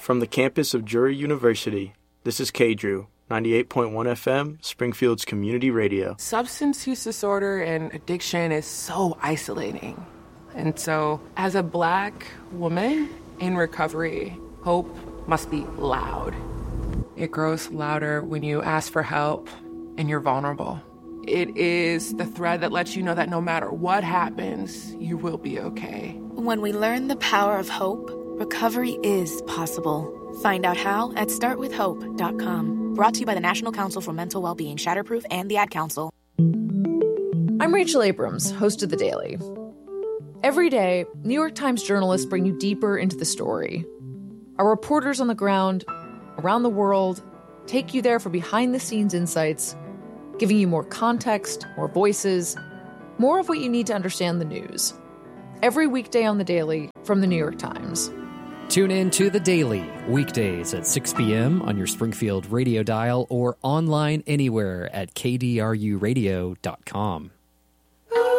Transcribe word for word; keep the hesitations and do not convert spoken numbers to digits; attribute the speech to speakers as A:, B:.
A: From the campus of Drury University, this is K-Drew, ninety-eight point one F M, Springfield's community radio.
B: Substance use disorder and addiction is so isolating. And so, as a Black woman in recovery, hope must be loud. It grows louder when you ask for help and you're vulnerable. It is the thread that lets you know that no matter what happens, you will be okay.
C: When we learn the power of hope, recovery is possible. Find out how at start with hope dot com. Brought to you by the National Council for Mental Wellbeing, Shatterproof, and the Ad Council.
D: I'm Rachel Abrams, host of The Daily. Every day, New York Times journalists bring you deeper into the story. Our reporters on the ground, around the world, take you there for behind-the-scenes insights, giving you more context, more voices, more of what you need to understand the news. Every weekday on The Daily from The New York Times.
E: Tune in to The Daily, weekdays at six p.m. on your Springfield radio dial or online anywhere at K D R U radio dot com.